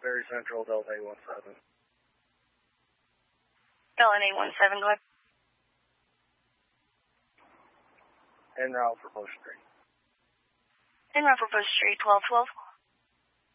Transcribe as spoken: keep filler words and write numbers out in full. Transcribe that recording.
Berry Central, Delta eight one seven. Delta eight one seven, go ahead. En route for Post Street. En route for Post Street, twelve twelve.